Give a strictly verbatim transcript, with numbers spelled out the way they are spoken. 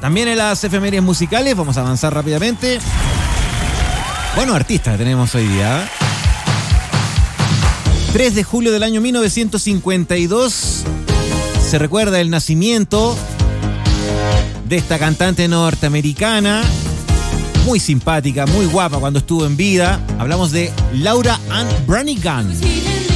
También en las efemérides musicales, vamos a avanzar rápidamente. Buenos artistas que tenemos hoy día. tres de julio del año mil novecientos cincuenta y dos se recuerda el nacimiento de esta cantante norteamericana, muy simpática, muy guapa cuando estuvo en vida. Hablamos de Laura Ann Branigan.